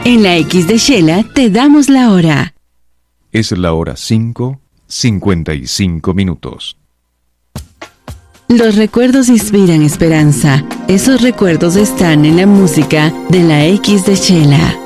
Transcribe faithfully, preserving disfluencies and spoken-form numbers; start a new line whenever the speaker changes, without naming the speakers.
En la X de Shela te damos la hora.
Es la hora cinco, cincuenta y cinco minutos.
Los recuerdos inspiran esperanza. Esos recuerdos están en la música de la X de Shela.